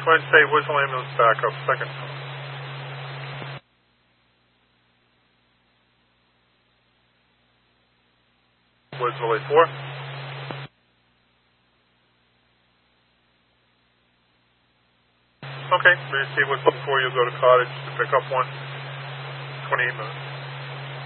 Wednesday, Whistle Ambulance backup, second. Whistle 84. Okay, receive Whistle 4, you'll go to Cottage to pick up one. 28 minutes.